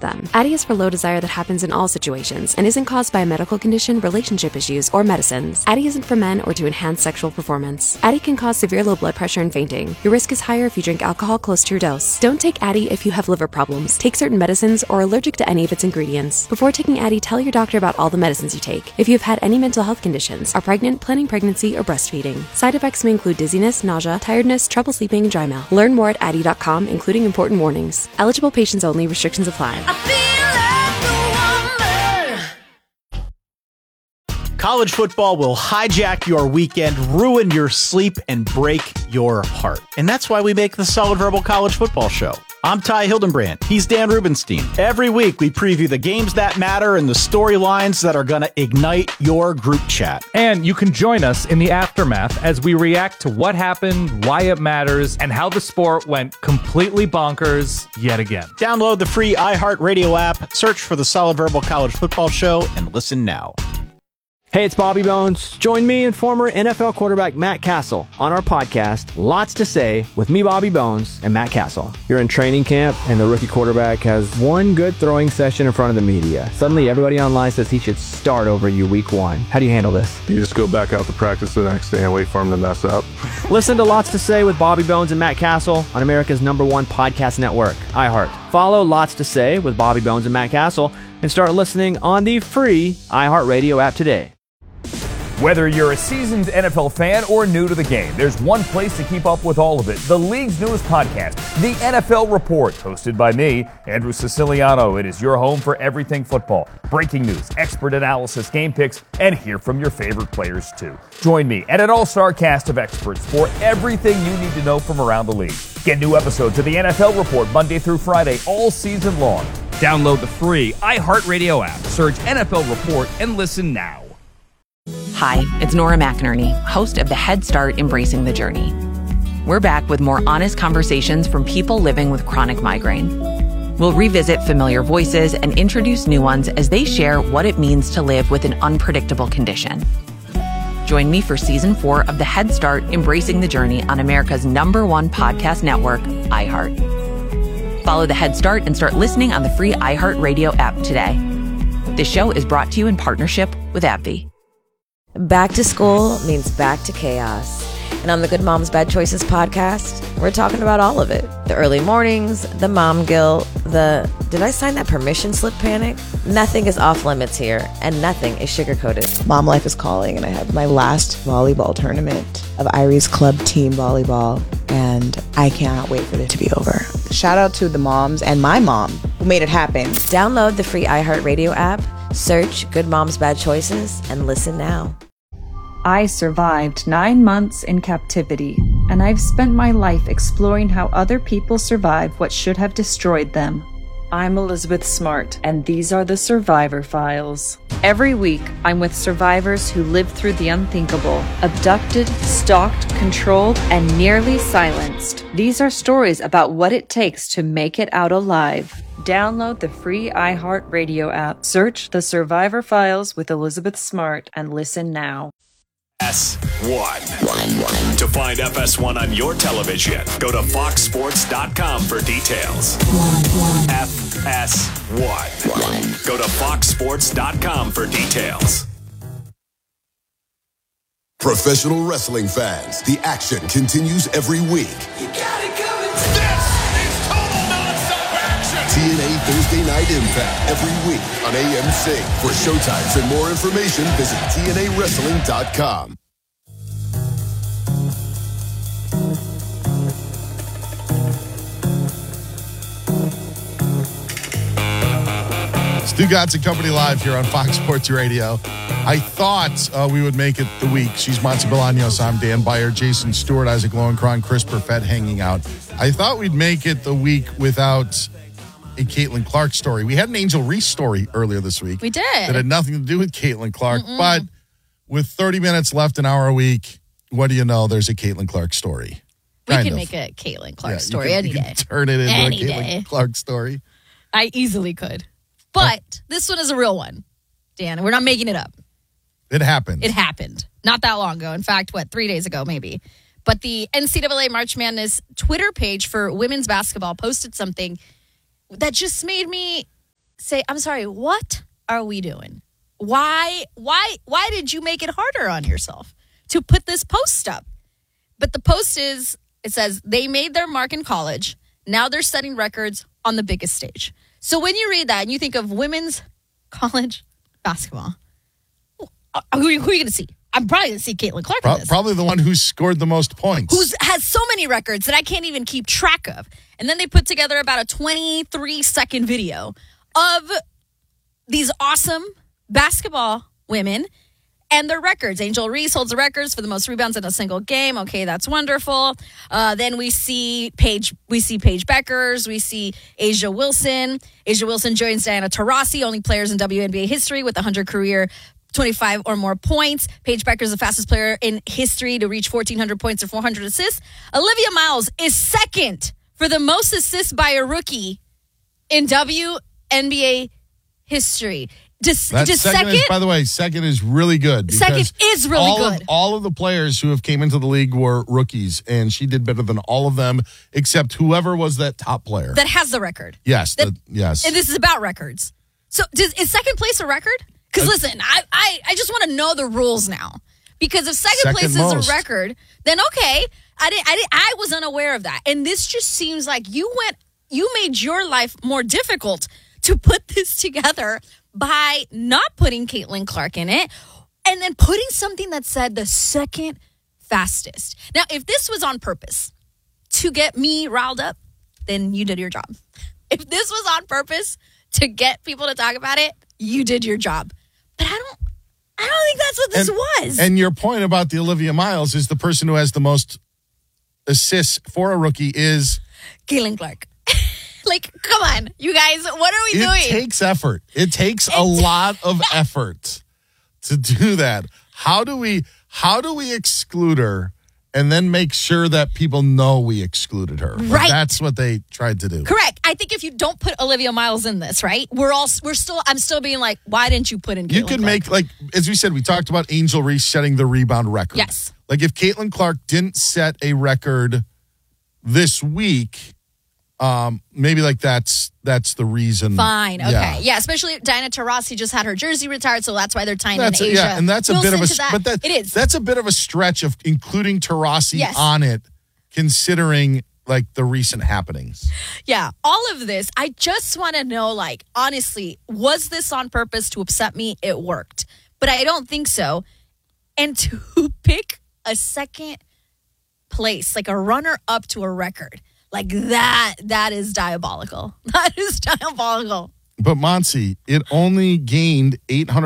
them. Addie is for low desire that happens in all situations and isn't caused by a medical condition, relationship issues, or medicines. Addie isn't for men or to enhance sexual performance. Addie can cause severe low blood pressure and fainting. Your risk is higher if you drink alcohol close to your dose. Don't take Addie if you have liver problems, take certain medicines, or are allergic to any of its ingredients. Before taking Addie, tell your doctor about all the medicines you take. If you've had any mental health conditions, are pregnant, planning pregnancy, or breastfeeding. Side effects may include dizziness, nausea, tiredness, trouble sleeping, and dry mouth. Learn more at Addie.com, including important warnings. Eligible patients only. Restrictions apply. College football will hijack your weekend, ruin your sleep, and break your heart. And that's why we make the Solid Verbal College Football Show. I'm Ty Hildenbrand. He's Dan Rubenstein. Every week, we preview the games that matter and the storylines that are going to ignite your group chat. And you can join us in the aftermath as we react to what happened, why it matters, and how the sport went completely bonkers yet again. Download the free iHeartRadio app, search for the Solid Verbal College Football Show, and listen now. Hey, it's Bobby Bones. Join me and former NFL quarterback Matt Castle on our podcast, Lots to Say, with me, Bobby Bones, and Matt Castle. You're in training camp, and the rookie quarterback has one good throwing session in front of the media. Suddenly, everybody online says he should start over you week one. How do you handle this? You just go back out to practice the next day and wait for him to mess up. Listen to Lots to Say with Bobby Bones and Matt Castle on America's #1 podcast network, iHeart. Follow Lots to Say with Bobby Bones and Matt Castle and start listening on the free iHeartRadio app today. Whether you're a seasoned NFL fan or new to the game, there's one place to keep up with all of it. The league's newest podcast, The NFL Report, hosted by me, Andrew Siciliano. It is your home for everything football. Breaking news, expert analysis, game picks, and hear from your favorite players too. Join me and an all-star cast of experts for everything you need to know from around the league. Get new episodes of The NFL Report Monday through Friday all season long. Download the free iHeartRadio app. Search NFL Report and listen now. Hi, it's Nora McInerney, host of the Head Start Embracing the Journey. We're back with more honest conversations from people living with chronic migraine. We'll revisit familiar voices and introduce new ones as they share what it means to live with an unpredictable condition. Join me for Season 4 of the Head Start Embracing the Journey on America's #1 podcast network, iHeart. Follow the Head Start and start listening on the free iHeartRadio app today. This show is brought to you in partnership with AbbVie. Back to school means back to chaos. And on the Good Moms Bad Choices podcast, we're talking about all of it. The early mornings, the mom guilt, the did I sign that permission slip panic? Nothing is off limits here, and nothing is sugar-coated. Mom life is calling, and I have my last volleyball tournament of Irie's club team volleyball, and I cannot wait for it to be over. Shout out to the moms and my mom who made it happen. Download the free iHeartRadio app, search Good Moms Bad Choices, and listen now. I survived 9 months in captivity, and I've spent my life exploring how other people survive what should have destroyed them. I'm Elizabeth Smart, and these are the Survivor Files. Every week, I'm with survivors who lived through the unthinkable, abducted, stalked, controlled, and nearly silenced. These are stories about what it takes to make it out alive. Download the free iHeartRadio app, search The Survivor Files with Elizabeth Smart, and listen now. FS1. To find FS1 on your television, go to foxsports.com for details. FS1. Go to foxsports.com for details. Professional wrestling fans, the action continues every week. You got it coming. This is total nonstop action. TNA Thursday Night Impact every week on AMC. For showtimes and more information, visit TNAWrestling.com. Stu Gatz and Company live here on Fox Sports Radio. I thought we would make it the week. She's Monty Bolaños. I'm Dan Beyer, Jason Stewart, Isaac Lowenkron, Chris Perfett hanging out. I thought we'd make it the week without a Caitlin Clark story. We had an Angel Reese story earlier this week. We did. That had nothing to do with Caitlin Clark. But with 30 minutes left, an hour a week, what do you know? There's a Caitlin Clark story. We can make a Caitlin Clark story any day. Turn it into any a Caitlin day. Clark story. I easily could. But this one is a real one, Dan. We're not making it up. It happened. It happened. Not that long ago. In fact, 3 days ago, maybe. But the NCAA March Madness Twitter page for women's basketball posted something that just made me say, I'm sorry, what are we doing? Why did you make it harder on yourself to put this post up? But the post it says they made their mark in college. Now they're setting records on the biggest stage. So when you read that and you think of women's college basketball, who are you going to see? I'm probably going to see Caitlin Clark in this. Probably the one who scored the most points. Who has so many records that I can't even keep track of. And then they put together about a 23-second video of these awesome basketball women and their records. Angel Reese holds the records for the most rebounds in a single game. Okay, that's wonderful. Then we see Paige Beckers. We see Asia Wilson. Asia Wilson joins Diana Taurasi, only players in WNBA history with 100 career 25 or more points. Paige Becker is the fastest player in history to reach 1,400 points or 400 assists. Olivia Miles is second for the most assists by a rookie in WNBA history. Second is, by the way, second is really good. Second is really good. All of the players who have came into the league were rookies, and she did better than all of them, except whoever was that top player. That has the record. Yes. Yes. And this is about records. So is second place a record? Because listen, I just want to know the rules now. Because if second place is a record, then okay. I was unaware of that. And this just seems like you made your life more difficult to put this together by not putting Caitlin Clark in it and then putting something that said the second fastest. Now, if this was on purpose to get me riled up, then you did your job. If this was on purpose to get people to talk about it, you did your job. But I don't think that's what this was. And your point about the Olivia Miles is the person who has the most assists for a rookie is Caitlin Clark. Like, come on, you guys, what are we doing? It takes effort. It takes a lot of effort to do that. How do we exclude her and then make sure that people know we excluded her? Right. Like, that's what they tried to do. Correct. I think if you don't put Olivia Miles in this, right? I'm still being like, why didn't you put in Caitlin You could Clark? make, like, as we said, we talked about Angel Reese setting the rebound record. Yes. Like, if Caitlin Clark didn't set a record this week, maybe like that's the reason. Fine. Okay. Yeah. Especially Diana Taurasi just had her jersey retired, so that's why they're tying in Asia. Yeah, and that's a bit of a it is. That's a bit of a stretch of including Taurasi on it, considering like the recent happenings. Yeah. All of this, I just want to know, like, honestly, was this on purpose to upset me? It worked, but I don't think so. And to pick a second place, like a runner up to a record. Like that is diabolical. That is diabolical. But Monsi, it only gained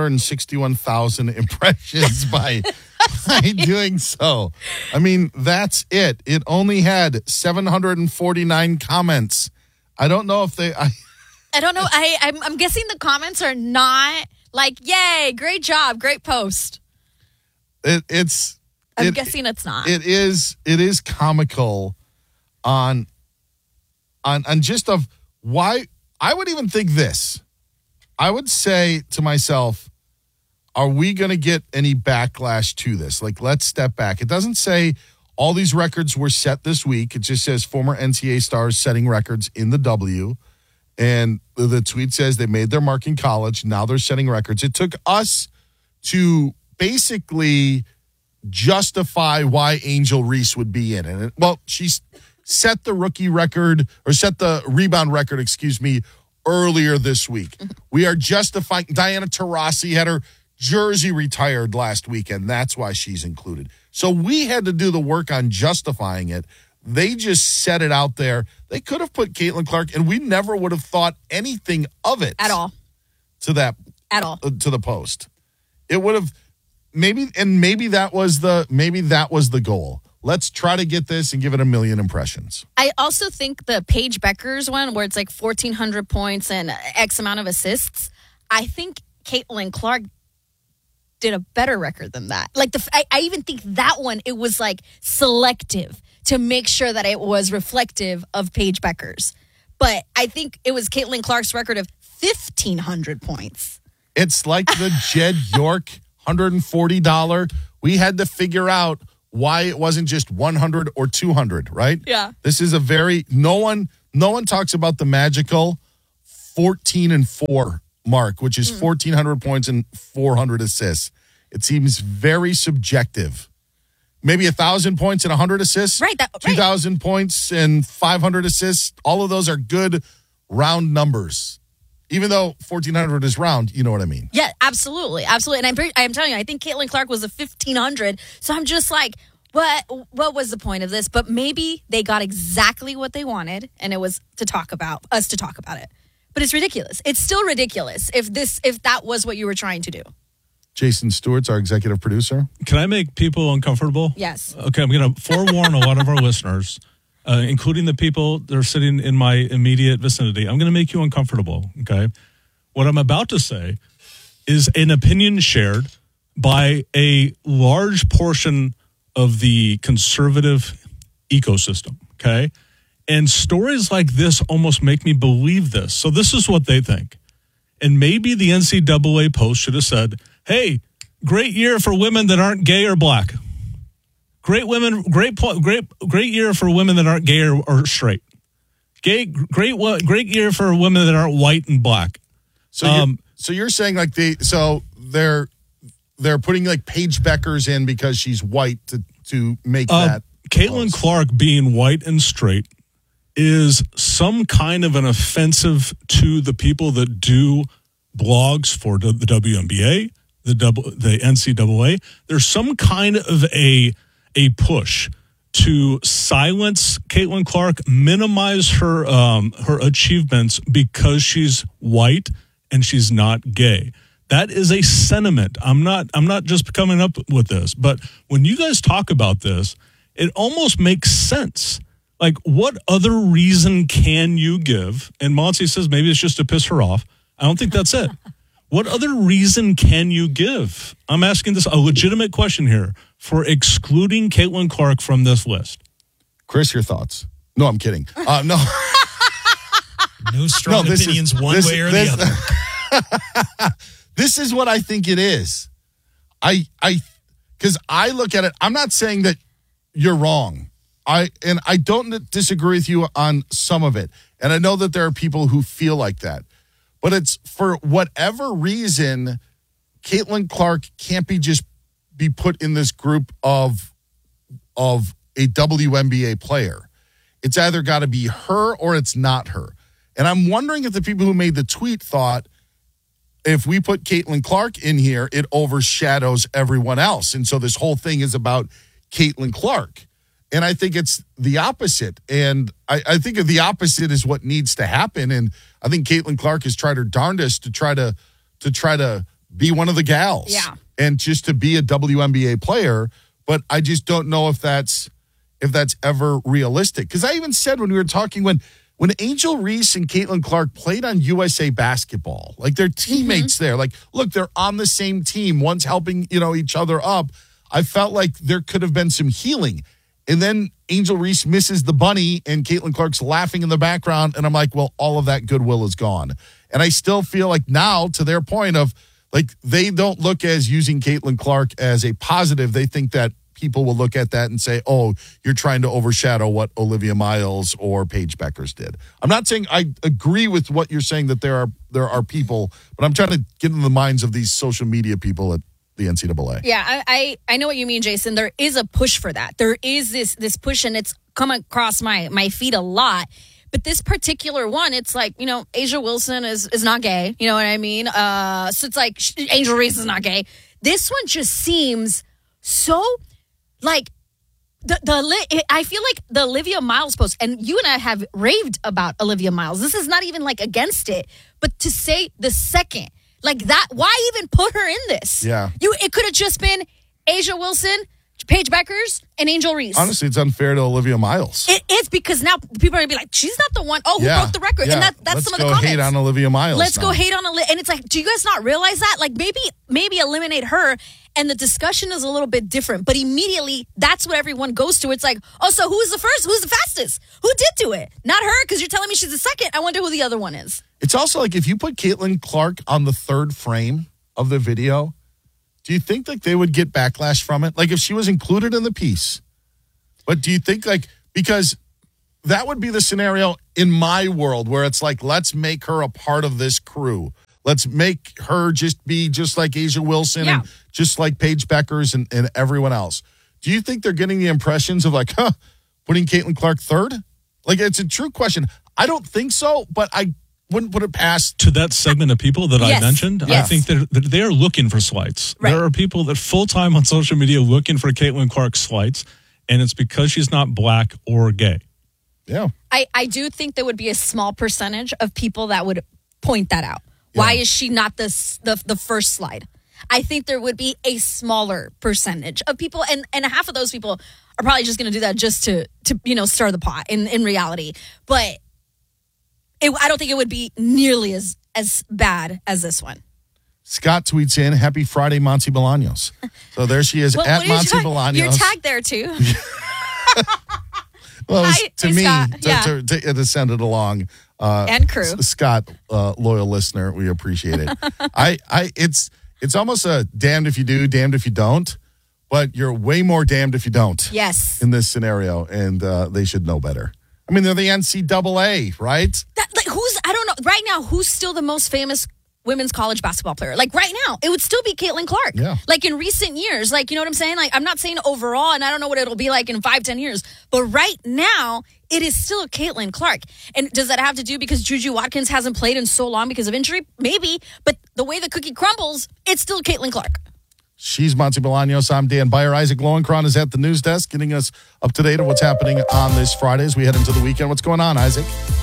861,000 impressions by doing so. I mean, that's it. It only had 749 comments. I don't know if I don't know. I'm guessing the comments are not like, yay, great job, great post. I'm guessing it's not. It is comical on just of why. I would even think this. I would say to myself, are we going to get any backlash to this? Like, let's step back. It doesn't say all these records were set this week. It just says former NCAA stars setting records in the W. And the tweet says they made their mark in college. Now they're setting records. It took us to basically justify why Angel Reese would be in it. Well, she's set the rookie record, or set the rebound record, earlier this week. We are justifying. Diana Taurasi had her jersey retired last weekend. That's why she's included. So we had to do the work on justifying it. They just set it out there. They could have put Caitlin Clark, and we never would have thought anything of it at all. To the post, it would have maybe that was the goal. Let's try to get this and give it 1 million impressions. I also think the Paige Beckers one, where it's like 1,400 points and X amount of assists, I think Caitlin Clark did a better record than that. Like, I even think that one, it was like selective to make sure that it was reflective of Paige Beckers. But I think it was Caitlin Clark's record of 1,500 points. It's like the Jed York $140. We had to figure out why it wasn't just 100 or 200, right? Yeah. This is a very, no one talks about the magical 14-4 mark, which is 1,400 points and 400 assists. It seems very subjective. Maybe 1,000 points and 100 assists. Right. 2,000 points and 500 assists. All of those are good round numbers. Even though 1,400 is round, you know what I mean? Yeah, absolutely. Absolutely. And I'm telling you, I think Caitlin Clark was a 1,500. So I'm just like, what was the point of this? But maybe they got exactly what they wanted, and it was us to talk about it. But it's ridiculous. It's still ridiculous if that was what you were trying to do. Jason Stewart's our executive producer. Can I make people uncomfortable? Yes. Okay, I'm going to forewarn a lot of our listeners, including the people that are sitting in my immediate vicinity. I'm going to make you uncomfortable, okay? What I'm about to say is an opinion shared by a large portion of the conservative ecosystem, okay? And stories like this almost make me believe this. So this is what they think. And maybe the NCAA post should have said, hey, great year for women that aren't gay or black. Great year for women that aren't gay or straight. Great year for women that aren't white and black. So you're saying like they're putting like Paige Beckers in because she's white to make that. Caitlin Clark being white and straight is some kind of an offensive to the people that do blogs for the WNBA, the NCAA. There's some kind of a push to silence Caitlin Clark, minimize her achievements because she's white and she's not gay. That is a sentiment. I'm not just coming up with this, but when you guys talk about this, it almost makes sense. Like, what other reason can you give? And Monty says maybe it's just to piss her off. I don't think that's it. What other reason can you give? I'm asking this a legitimate question here for excluding Caitlin Clark from this list. Chris, your thoughts? No, I'm kidding. No. No strong opinions one way or the other. This is what I think it is. Because I look at it, I'm not saying that you're wrong. I don't disagree with you on some of it. And I know that there are people who feel like that. But it's for whatever reason, Caitlin Clark can't be put in this group of a WNBA player. It's either got to be her or it's not her. And I'm wondering if the people who made the tweet thought, if we put Caitlin Clark in here, it overshadows everyone else. And so this whole thing is about Caitlin Clark. And I think it's the opposite. And I think the opposite is what needs to happen. And I think Caitlin Clark has tried her darndest to try to be one of the gals. Yeah. And just to be a WNBA player. But I just don't know if that's ever realistic. Because I even said when we were talking, when Angel Reese and Caitlin Clark played on USA Basketball, like they're teammates there. Like, look, they're on the same team. One's helping, each other up. I felt like there could have been some healing. And then Angel Reese misses the bunny and Caitlin Clark's laughing in the background. And I'm like, well, all of that goodwill is gone. And I still feel like now, to their point of, like, they don't look as using Caitlin Clark as a positive. They think that people will look at that and say, oh, you're trying to overshadow what Olivia Miles or Paige Beckers did. I'm not saying I agree with what you're saying that there are people, but I'm trying to get in the minds of these social media people at the NCAA. Yeah, I know what you mean, Jason. There is a push for that. There is this push, and it's come across my feed a lot. But this particular one, it's like, Asia Wilson is not gay. You know what I mean? So it's like Angel Reese is not gay. This one just seems so like I feel like the Olivia Miles post, and you and I have raved about Olivia Miles. This is not even like against it, but to say the second. Like that, why even put her in this? Yeah. It could have just been Asia Wilson, Paige Beckers, and Angel Reese. Honestly, it's unfair to Olivia Miles. It is, because now people are going to be like, she's not the one. Oh, who broke the record? Yeah. And that's Let's some of the go comments. hate on Olivia Miles. Let's go hate on Olivia. And it's like, do you guys not realize that? Like maybe eliminate her, and the discussion is a little bit different. But immediately, that's what everyone goes to. It's like, oh, so who's the first? Who's the fastest? Who did do it? Not her, because you're telling me she's the second. I wonder who the other one is. It's also like if you put Caitlin Clark on the third frame of the video, do you think like they would get backlash from it? Like if she was included in the piece. But do you think like, because that would be the scenario in my world where it's like, let's make her a part of this crew. Let's make her be just like Asia Wilson and just like Paige Beckers and everyone else. Do you think they're getting the impressions of like, putting Caitlin Clark third? Like, it's a true question. I don't think so, but I wouldn't put it past. To that segment of people that I mentioned, I think that they're looking for slights. Right. There are people that full-time on social media looking for Caitlin Clark slights, and it's because she's not black or gay. Yeah. I do think there would be a small percentage of people that would point that out. Yeah. Why is she not the first slide? I think there would be a smaller percentage of people, and half of those people are probably just going to do that just to stir the pot in reality. But I don't think it would be nearly as bad as this one. Scott tweets in, happy Friday, Monty Bolaños. So there she is at Monty Bolaños. You're tagged there, too. Well, to me, to send it along. And crew. Scott, loyal listener, we appreciate it. It's almost a damned if you do, damned if you don't. But you're way more damned if you don't. Yes. In this scenario, and they should know better. I mean, they're the NCAA, right? I don't know. Right now, who's still the most famous women's college basketball player? Like right now, it would still be Caitlin Clark. Yeah. Like in recent years, like, you know what I'm saying? Like, I'm not saying overall, and I don't know what it'll be like in 5-10 years. But right now, it is still Caitlin Clark. And does that have to do because Juju Watkins hasn't played in so long because of injury? Maybe. But the way the cookie crumbles, it's still Caitlin Clark. She's Monty Bolaños. I'm Dan Beyer. Isaac Lowenkron is at the news desk getting us up to date on what's happening on this Friday as we head into the weekend. What's going on, Isaac?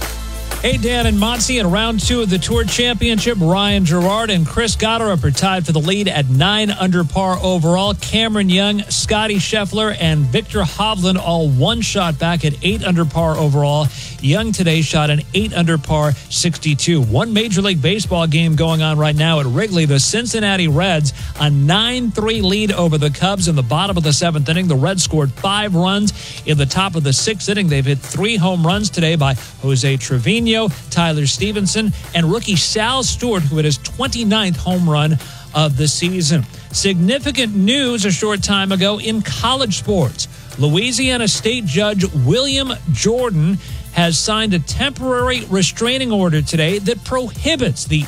Hey, Dan and Monty, in round 2 of the Tour Championship, Ryan Gerard and Chris Gotterup are tied for the lead at 9 under par overall. Cameron Young, Scotty Scheffler, and Victor Hovland all one shot back at 8 under par overall. Young today shot an 8 under par 62. One Major League Baseball game going on right now at Wrigley. The Cincinnati Reds, a 9-3 lead over the Cubs in the bottom of the 7th inning. The Reds scored 5 runs in the top of the 6th inning. They've hit 3 home runs today by Jose Trevino, Tyler Stevenson, and rookie Sal Stewart, who hit his 29th home run of the season. Significant news a short time ago in college sports. Louisiana State Judge William Jordan has signed a temporary restraining order today that prohibits the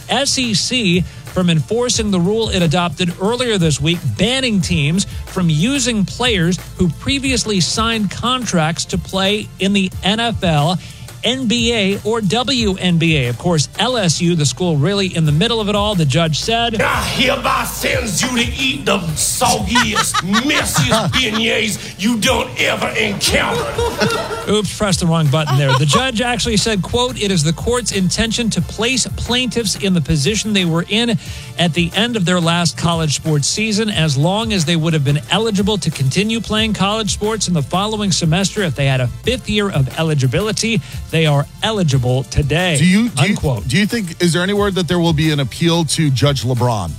SEC from enforcing the rule it adopted earlier this week, banning teams from using players who previously signed contracts to play in the NFL, NBA, or WNBA. Of course, LSU, the school really in the middle of it all, the judge said, I hereby sends you to eat the soggiest, messiest beignets you don't ever encounter. Oops, pressed the wrong button there. The judge actually said, quote, it is the court's intention to place plaintiffs in the position they were in at the end of their last college sports season, as long as they would have been eligible to continue playing college sports in the following semester. If they had a 5th year of eligibility, they are eligible today. Do you think, is there any word that there will be an appeal to Judge LeBron?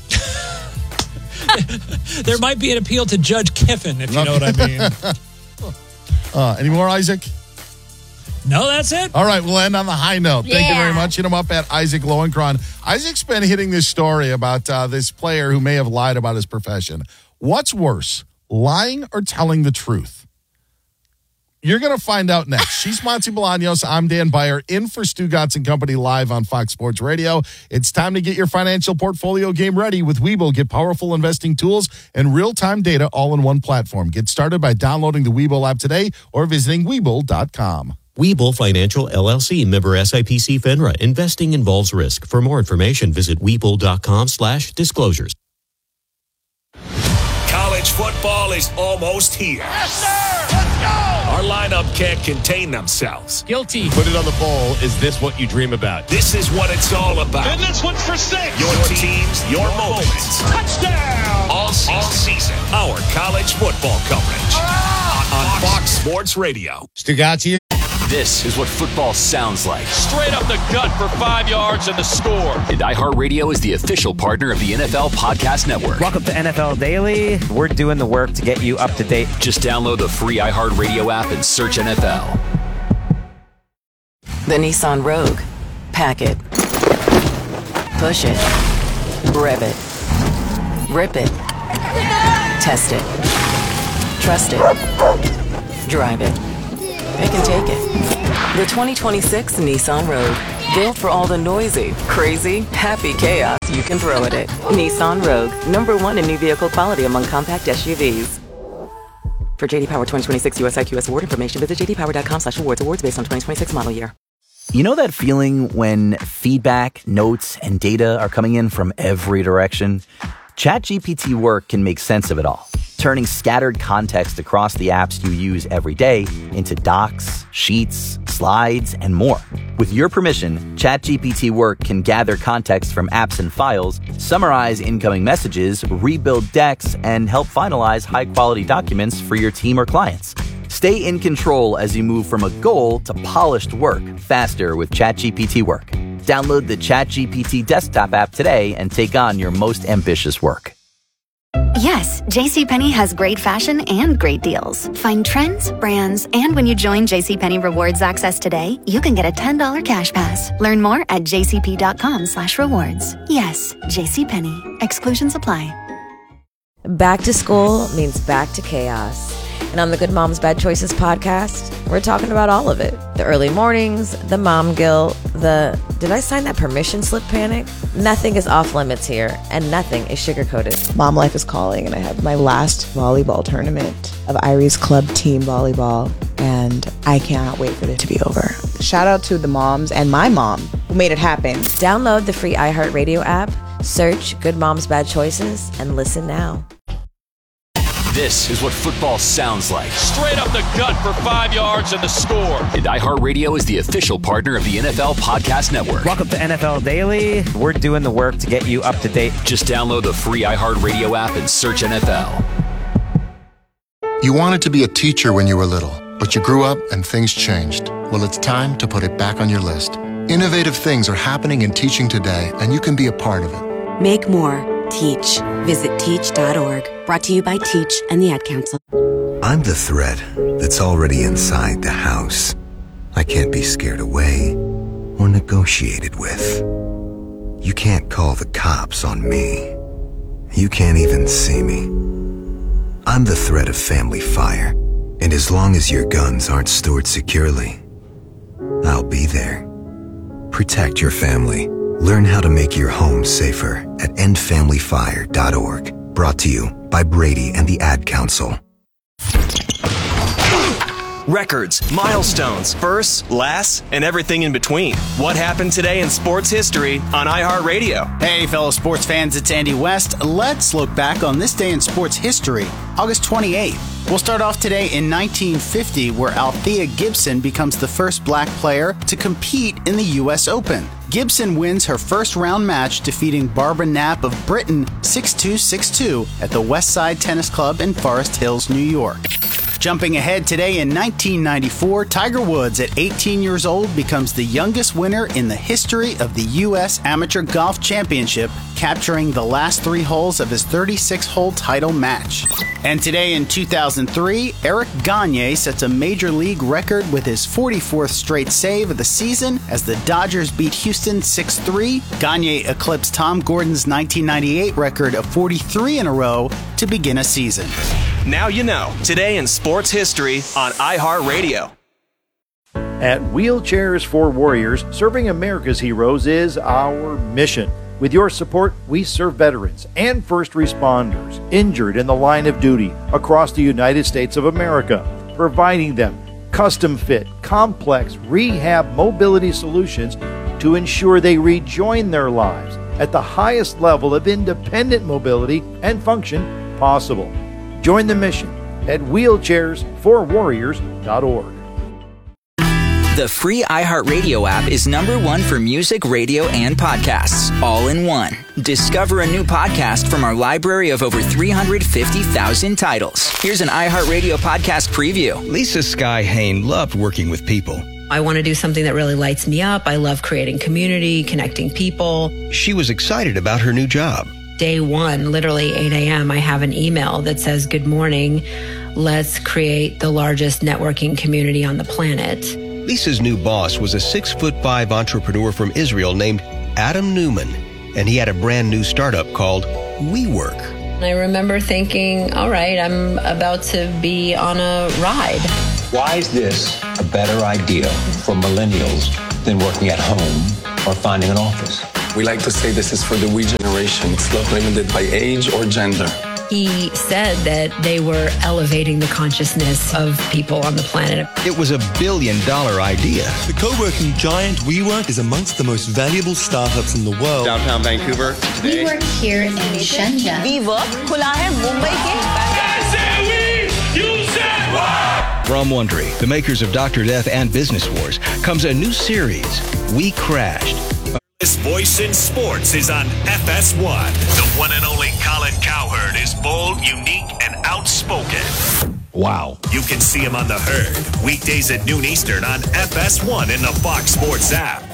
There might be an appeal to Judge Kiffin, if you know what I mean. Any more, Isaac? No, that's it. All right, we'll end on the high note. Thank you very much. Hit him up at Isaac Lowenkron. Isaac's been hitting this story about this player who may have lied about his profession. What's worse, lying or telling the truth? You're going to find out next. She's Monty Bolaños. I'm Dan Beyer, in for Stu Gatz and Company live on Fox Sports Radio. It's time to get your financial portfolio game ready with Webull. Get powerful investing tools and real-time data all in one platform. Get started by downloading the Webull app today or visiting Webull.com. Webull Financial, LLC, member SIPC FINRA. Investing involves risk. For more information, visit Webull.com/disclosures. College football is almost here. Yes, sir! Let's go! Our lineup can't contain themselves. Guilty. Put it on the bowl. Is this what you dream about? This is what it's all about. And this one's for 6. Your teams, your moments. Touchdown! All season. Our college football coverage. On Fox Sports Radio. Stugatti. This is what football sounds like. Straight up the gut for 5 yards and the score. And iHeartRadio is the official partner of the NFL Podcast Network. Welcome to NFL Daily. We're doing the work to get you up to date. Just download the free iHeartRadio app and search NFL. The Nissan Rogue. Pack it. Push it. Rev it. Rip it. Test it. Trust it. Drive it. it can take it. The 2026 Nissan Rogue. Built for all the noisy, crazy, happy chaos you can throw at it. Nissan Rogue, #1 in new vehicle quality among compact SUVs. For JD Power 2026 US IQS award information, visit jdpower.com/awards. Awards based on 2026 model year. You know that feeling when feedback, notes, and data are coming in from every direction? ChatGPT Work can make sense of it all, turning scattered context across the apps you use every day into docs, sheets, slides, and more. With your permission, ChatGPT Work can gather context from apps and files, summarize incoming messages, rebuild decks, and help finalize high-quality documents for your team or clients. Stay in control as you move from a goal to polished work faster with ChatGPT Work. Download the ChatGPT desktop app today and take on your most ambitious work. Yes, JCPenney has great fashion and great deals. Find trends, brands, and when you join JCPenney Rewards Access today, you can get a $10 cash pass. Learn more at jcp.com/rewards. Yes, JCPenney. Exclusions apply. Back to school means back to chaos. And on the Good Moms Bad Choices podcast, we're talking about all of it. The early mornings, the mom guilt, the did I sign that permission slip panic? Nothing is off limits here, and nothing is sugar-coated. Mom life is calling, and I have my last volleyball tournament of Iris Club Team Volleyball, and I cannot wait for it to be over. Shout out to the moms and my mom who made it happen. Download the free iHeartRadio app, search Good Moms Bad Choices, and listen now. This is what football sounds like. Straight up the gut for 5 yards and the score. And iHeartRadio is the official partner of the NFL Podcast Network. Welcome to NFL Daily. We're doing the work to get you up to date. Just download the free iHeartRadio app and search NFL. You wanted to be a teacher when you were little, but you grew up and things changed. Well, it's time to put it back on your list. Innovative things are happening in teaching today, and you can be a part of it. Make more. Teach. Visit teach.org. Brought to you by Teach and the Ad Council. I'm the threat that's already inside the house. I can't be scared away or negotiated with. You can't call the cops on me. You can't even see me. I'm the threat of family fire, and as long as your guns aren't stored securely, I'll be there. Protect your family. Learn how to make your home safer at endfamilyfire.org. Brought to you by Brady and the Ad Council. Records, milestones, firsts, lasts, and everything in between. What happened today in sports history on iHeartRadio? Hey, fellow sports fans, it's Andy West. Let's look back on this day in sports history, August 28th. We'll start off today in 1950, where Althea Gibson becomes the first black player to compete in the U.S. Open. Gibson wins her first round match, defeating Barbara Knapp of Britain 6-2, 6-2 at the Westside Tennis Club in Forest Hills, New York. Jumping ahead today in 1994, Tiger Woods at 18 years old becomes the youngest winner in the history of the U.S. Amateur Golf Championship, capturing the last 3 holes of his 36-hole title match. And today in 2003, Eric Gagne sets a Major League record with his 44th straight save of the season as the Dodgers beat Houston 6-3. Gagne eclipsed Tom Gordon's 1998 record of 43 in a row to begin a season. Now you know. Today in sports history on iHeartRadio. At Wheelchairs for Warriors, serving America's heroes is our mission. With your support, we serve veterans and first responders injured in the line of duty across the United States of America, providing them custom-fit, complex rehab mobility solutions to ensure they rejoin their lives at the highest level of independent mobility and function possible. Join the mission at wheelchairsforwarriors.org. The free iHeartRadio app is #1 for music, radio, and podcasts, all in one. Discover a new podcast from our library of over 350,000 titles. Here's an iHeartRadio podcast preview. Lisa Sky Hain loved working with people. I want to do something that really lights me up. I love creating community, connecting people. She was excited about her new job. Day one, literally 8 a.m., I have an email that says, "Good morning. Let's create the largest networking community on the planet." Lisa's new boss was a 6'5" entrepreneur from Israel named Adam Newman, and he had a brand new startup called WeWork. I remember thinking, all right, I'm about to be on a ride. Why is this a better idea for millennials than working at home or finding an office? We like to say this is for the we generation. It's not limited by age or gender. He said that they were elevating the consciousness of people on the planet. It was $1 billion idea. The co-working giant WeWork is amongst the most valuable startups in the world. Downtown Vancouver today. WeWork here in Shenzhen. WeWork खुला है मुंबई के. From Wondery, the makers of Dr. Death and Business Wars, comes a new series, We Crashed. This voice in sports is on FS1. The one and only Colin Cowherd is bold, unique, and outspoken. Wow. You can see him on The Herd, weekdays at noon Eastern on FS1 in the Fox Sports app.